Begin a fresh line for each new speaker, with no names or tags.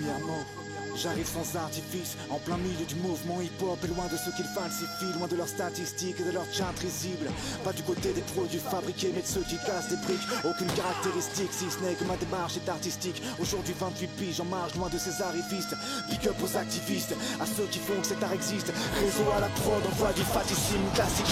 Premièrement, j'arrive sans artifice, en plein milieu du mouvement hip-hop, et loin de ceux qu'ils falsifient, loin de leurs statistiques et de leurs charts risibles. Pas du côté des produits fabriqués, mais de ceux qui cassent des briques. Aucune caractéristique, si ce n'est que ma démarche est artistique. Aujourd'hui 28 piges en marge, loin de ces arrivistes. Big up aux activistes, à ceux qui font que cet art existe. Réseau à la prod, envoie du fatissime classique.